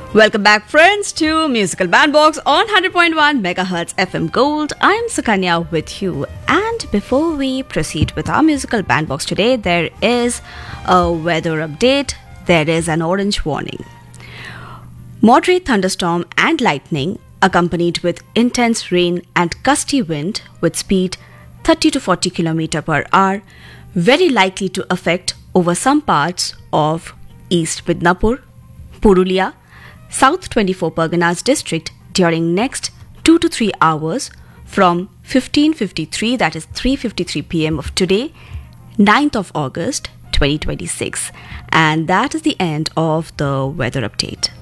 Welcome back, friends, to Musical Bandbox on 100.1 MHz FM Gold. I'm Sukanya with you. And before we proceed with our Musical Bandbox today, there is a weather update. There is an orange warning. Moderate thunderstorm and lightning accompanied with intense rain and gusty wind with speed 30 to 40 km per hour very likely to affect over some parts of East Midnapur, Purulia, South 24 Parganas district during next 2 to 3 hours from 15:53, that is 3:53 pm of today, 9th of August 2026. And that is the end of the weather update.